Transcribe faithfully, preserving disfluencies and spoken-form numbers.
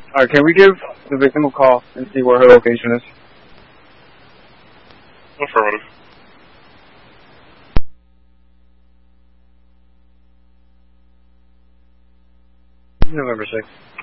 Alright, can we give the victim a call and see where her location is? Affirmative. November sixth.